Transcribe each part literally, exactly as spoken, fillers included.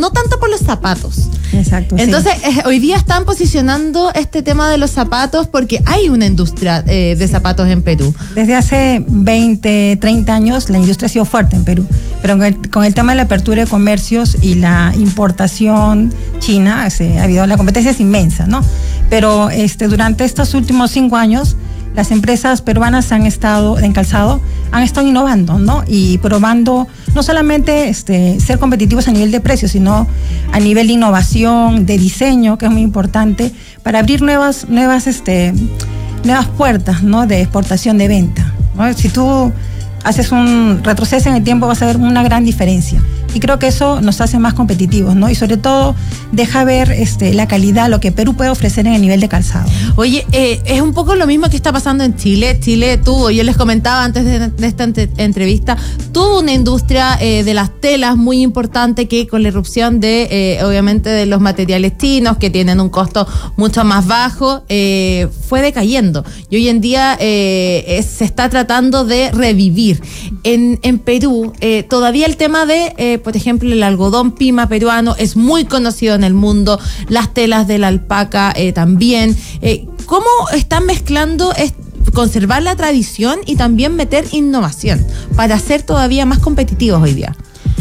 no tanto por los zapatos. Exacto. Entonces, sí. eh, hoy día están posicionando este tema de los zapatos porque hay una industria eh, de zapatos en Perú. Desde hace veinte, treinta años la industria ha sido fuerte en Perú, pero con el, con el tema de la apertura de comercios y la importación china, se, ha habido, la competencia es inmensa, ¿no? Pero este, durante estos últimos cinco años, las empresas peruanas han estado en calzado, han estado innovando, ¿no? Y probando no solamente este, ser competitivos a nivel de precios, sino a nivel de innovación, de diseño, que es muy importante, para abrir nuevas, nuevas, este, nuevas puertas, ¿no? De exportación, de venta, ¿no? Si tú haces un retroceso en el tiempo, vas a ver una gran diferencia. Y creo que eso nos hace más competitivos, ¿no? Y sobre todo deja ver este, la calidad, lo que Perú puede ofrecer en el nivel de calzado. Oye, eh, es un poco lo mismo que está pasando en Chile. Chile tuvo, yo les comentaba antes de, de esta ante, entrevista, tuvo una industria eh, de las telas muy importante que con la irrupción de, eh, obviamente, de los materiales chinos, que tienen un costo mucho más bajo, eh, fue decayendo. Y hoy en día eh, es, se está tratando de revivir. En, en Perú, eh, todavía el tema de... Eh, por ejemplo, el algodón pima peruano es muy conocido en el mundo, las telas de la alpaca eh, también. Eh, ¿Cómo están mezclando es, conservar la tradición y también meter innovación para ser todavía más competitivos hoy día?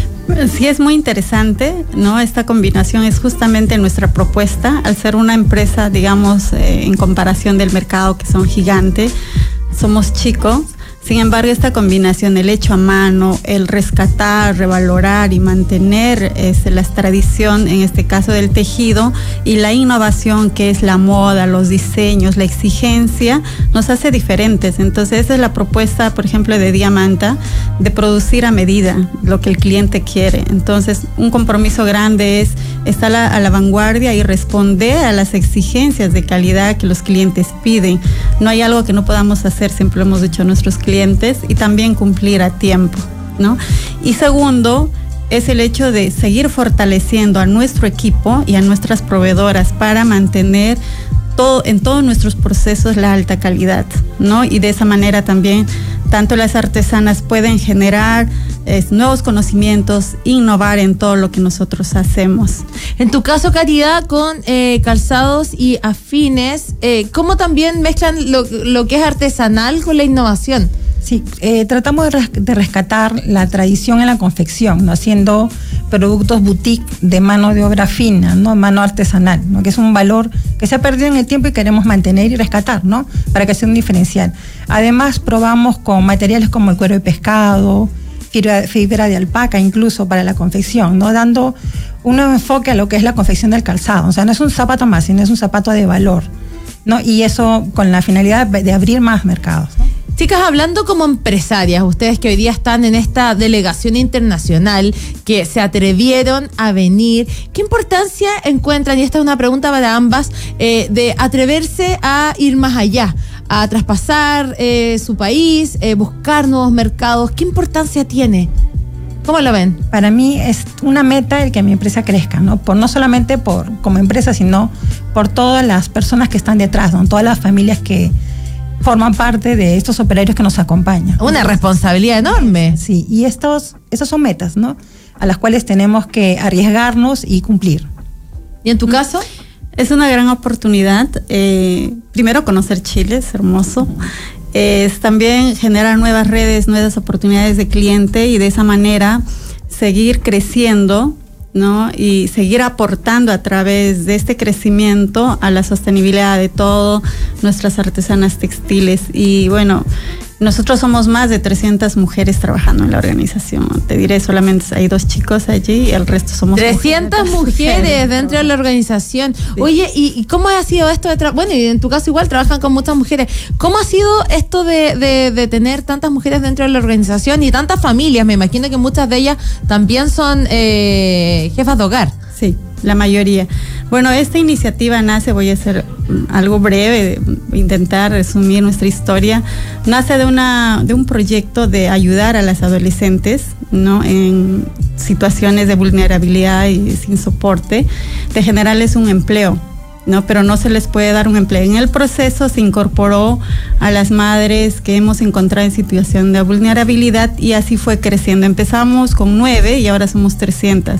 Sí, es muy interesante, ¿no? Esta combinación es justamente nuestra propuesta, al ser una empresa, digamos, eh, en comparación del mercado, que son gigantes, somos chicos. Sin embargo, esta combinación, el hecho a mano, el rescatar, revalorar y mantener este, la tradición, en este caso del tejido, y la innovación, que es la moda, los diseños, la exigencia, nos hace diferentes. Entonces, esa es la propuesta, por ejemplo, de Diamanta, de producir a medida lo que el cliente quiere. Entonces, un compromiso grande es estar a la, a la vanguardia y responder a las exigencias de calidad que los clientes piden. No hay algo que no podamos hacer, siempre lo hemos dicho a nuestros clientes, y también cumplir a tiempo, ¿no? Y segundo, es el hecho de seguir fortaleciendo a nuestro equipo y a nuestras proveedoras para mantener todo, en todos nuestros procesos, la alta calidad, ¿no? Y de esa manera también, tanto las artesanas pueden generar eh, nuevos conocimientos, innovar en todo lo que nosotros hacemos. En tu caso, Caridad, con eh, calzados y afines, eh, ¿cómo también mezclan lo, lo que es artesanal con la innovación? Sí, eh, tratamos de, res- de rescatar la tradición en la confección, ¿no? Haciendo productos boutique de mano de obra fina, ¿no? Mano artesanal, ¿no? Que es un valor que se ha perdido en el tiempo y queremos mantener y rescatar, ¿no? Para que sea un diferencial. Además, probamos con materiales como el cuero de pescado, fibra, fibra de alpaca, incluso para la confección, ¿no? Dando un nuevo enfoque a lo que es la confección del calzado. O sea, no es un zapato más, sino es un zapato de valor, ¿no? Y eso con la finalidad de abrir más mercados, ¿no? Chicas, hablando como empresarias, ustedes que hoy día están en esta delegación internacional, que se atrevieron a venir, ¿qué importancia encuentran, y esta es una pregunta para ambas, eh, de atreverse a ir más allá, a traspasar eh, su país, eh, buscar nuevos mercados? ¿Qué importancia tiene? ¿Cómo lo ven? Para mí es una meta el que mi empresa crezca, ¿no? Por, no solamente por como empresa, sino por todas las personas que están detrás, ¿no? Todas las familias que forman parte de estos operarios que nos acompañan. Una responsabilidad enorme. Sí, y estos, estos son metas, ¿no? A las cuales tenemos que arriesgarnos y cumplir. ¿Y en tu caso? Es una gran oportunidad, eh, primero conocer Chile, es hermoso, es también generar nuevas redes, nuevas oportunidades de cliente, y de esa manera seguir creciendo, ¿no? Y seguir aportando a través de este crecimiento a la sostenibilidad de todo, nuestras artesanas textiles. Y bueno, nosotros somos más de trescientas mujeres trabajando en la organización. Te diré, solamente hay dos chicos allí y el resto somos trescientas mujeres, mujeres dentro de la organización. Sí. Oye, ¿y, ¿y cómo ha sido esto de tra- bueno, y en tu caso igual trabajan con muchas mujeres? ¿Cómo ha sido esto de, de, de tener tantas mujeres dentro de la organización y tantas familias? Me imagino que muchas de ellas también son eh, jefas de hogar. Sí, la mayoría. Bueno, esta iniciativa nace, voy a hacer algo breve, intentar resumir nuestra historia, nace de una de un proyecto de ayudar a las adolescentes, ¿no? En situaciones de vulnerabilidad y sin soporte, de generarles un empleo, ¿no? Pero no se les puede dar un empleo. En el proceso se incorporó a las madres que hemos encontrado en situación de vulnerabilidad, y así fue creciendo. Empezamos con nueve y ahora somos trescientas.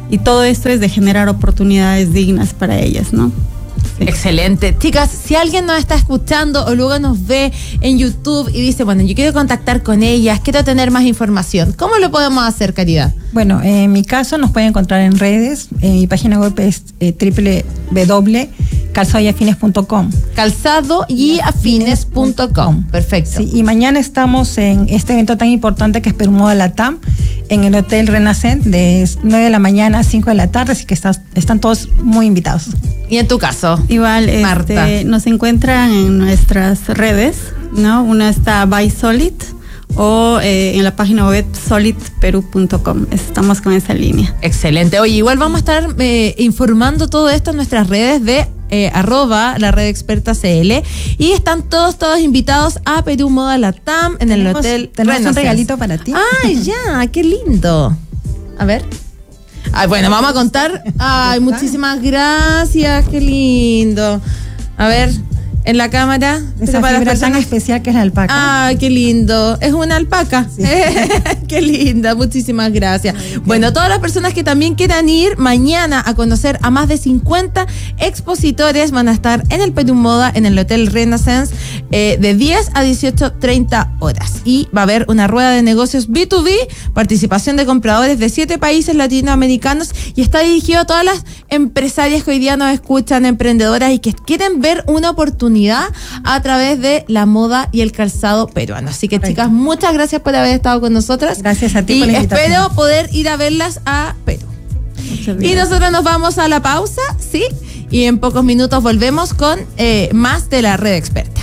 y todo esto es de generar oportunidades dignas para ellas, ¿no? Sí. Excelente. Chicas, si alguien nos está escuchando o luego nos ve en YouTube y dice, bueno, yo quiero contactar con ellas, quiero tener más información, ¿cómo lo podemos hacer, Caridad? Bueno, en mi caso nos pueden encontrar en redes. En mi página web es eh, doble u doble u doble u punto calzado y afines punto com. calzado y afines punto com. Perfecto. Sí, y mañana estamos en este evento tan importante que es Perú Moda Latam, en el Hotel Renacent, de nueve de la mañana a cinco de la tarde, así que estás, están todos muy invitados. ¿Y en tu caso? Igual, Marta. Este, nos encuentran en nuestras redes, ¿no? Una está By Solid o eh, en la página web solid perú punto com. Estamos con esa línea. Excelente. Oye, igual vamos a estar eh, informando todo esto en nuestras redes de eh, arroba la red experta C L, y están todos, todos invitados a Perú Moda Latam en el Tenemos- Hotel tenemos un Renaissance. regalito para ti. Ay, ya, qué lindo. A ver. Ay, bueno, vamos a contar. Ay, muchísimas gracias, qué lindo. A ver, en la cámara. Esa para las fibra tan personas- especial que es la alpaca. Ay, qué lindo. Es una alpaca. Sí. Qué linda, muchísimas gracias. Bueno, todas las personas que también quieran ir mañana a conocer a más de cincuenta expositores van a estar en el Perú Moda, en el Hotel Renaissance, eh, de diez a dieciocho treinta horas. Y va a haber una rueda de negocios B dos B, participación de compradores de siete países latinoamericanos, y está dirigido a todas las empresarias que hoy día nos escuchan, emprendedoras y que quieren ver una oportunidad a través de la moda y el calzado peruano. Así que, Perfecto. chicas, muchas gracias por haber estado con nosotras. Gracias a ti y por la invitación. espero poder ir a verlas a Perú. Muchas Y gracias. nosotros nos vamos a la pausa, ¿sí? Y en pocos minutos volvemos con eh, más de la red experta.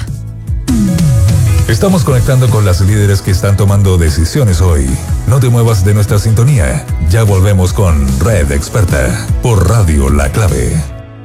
Estamos conectando con las líderes que están tomando decisiones hoy. No te muevas de nuestra sintonía. Ya volvemos con Red Experta por Radio La Clave.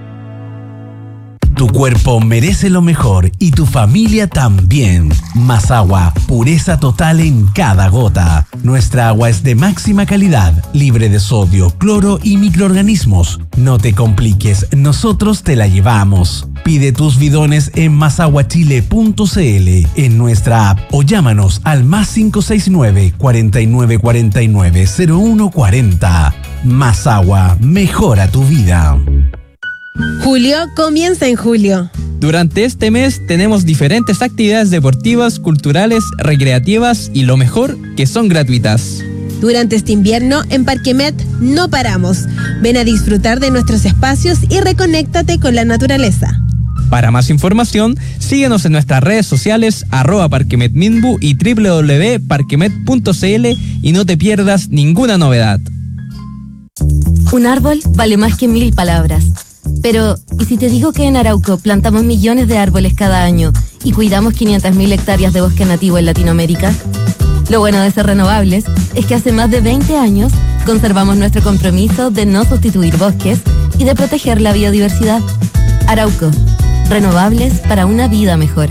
Tu cuerpo merece lo mejor y tu familia también. Más agua, pureza total en cada gota. Nuestra agua es de máxima calidad, libre de sodio, cloro y microorganismos. No te compliques, nosotros te la llevamos. Pide tus bidones en masaguachile punto c l, en nuestra app, o llámanos al más cinco seis nueve, cuatro nueve cuatro nueve, cero uno cuatro cero. Más agua, mejora tu vida. Julio comienza en julio. Durante este mes tenemos diferentes actividades deportivas, culturales, recreativas y lo mejor, que son gratuitas. Durante este invierno, en Parquemet no paramos. Ven a disfrutar de nuestros espacios y reconéctate con la naturaleza. Para más información, síguenos en nuestras redes sociales arroba parquemetminbu y doble u doble u doble u punto parquemet punto c l y no te pierdas ninguna novedad. Un árbol vale más que mil palabras. Pero, ¿y si te digo que en Arauco plantamos millones de árboles cada año y cuidamos quinientas mil hectáreas de bosque nativo en Latinoamérica? Lo bueno de ser renovables es que hace más de veinte años conservamos nuestro compromiso de no sustituir bosques y de proteger la biodiversidad. Arauco, renovables para una vida mejor.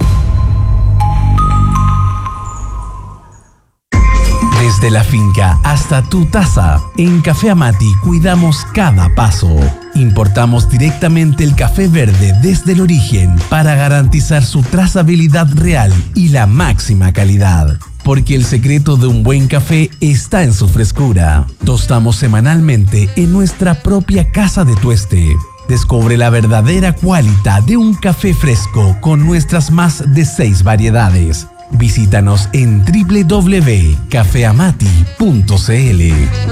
Desde la finca hasta tu taza, en Café Amati cuidamos cada paso. Importamos directamente el café verde desde el origen para garantizar su trazabilidad real y la máxima calidad. Porque el secreto de un buen café está en su frescura. Tostamos semanalmente en nuestra propia casa de tueste. Descubre la verdadera cualidad de un café fresco con nuestras más de seis variedades. Visítanos en doble u doble u doble u punto café amati punto c l.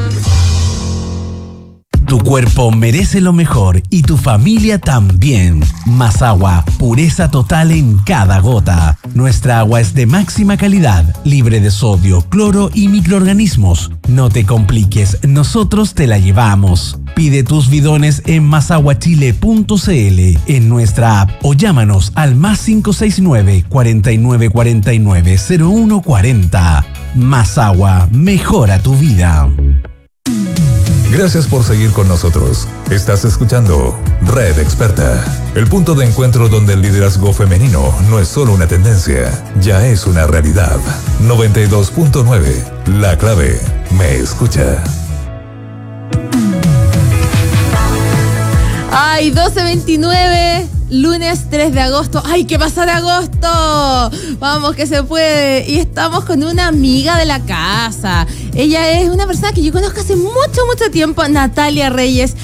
Tu cuerpo merece lo mejor y tu familia también. Más agua, pureza total en cada gota. Nuestra agua es de máxima calidad, libre de sodio, cloro y microorganismos. No te compliques, nosotros te la llevamos. Pide tus bidones en masaguachile punto c l, en nuestra app, o llámanos al más cinco seis nueve, cuatro nueve cuatro nueve, cero uno cuatro cero. Más agua, mejora tu vida. Gracias por seguir con nosotros. Estás escuchando Red Experta, el punto de encuentro donde el liderazgo femenino no es solo una tendencia, ya es una realidad. noventa y dos punto nueve, La Clave, me escucha. Ay, doce veintinueve, lunes tres de agosto. ¡Ay, qué pasa de agosto! Vamos, que se puede. Y estamos con una amiga de la casa. Ella es una persona que yo conozco hace mucho, mucho tiempo, Natalia Reyes.